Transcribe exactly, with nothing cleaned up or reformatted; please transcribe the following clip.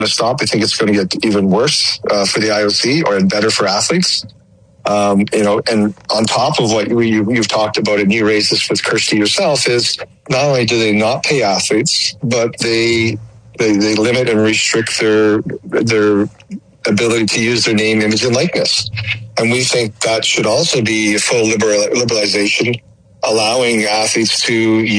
to stop. I think it's going to get even worse uh, for the I O C, or better for athletes. Um, you know, and on top of what we, you've talked about, and you raised this with Kirsty yourself, is not only do they not pay athletes, but they they, they limit and restrict their their ability to use their name, image, and likeness. And we think that should also be full liberal, liberalization, allowing athletes to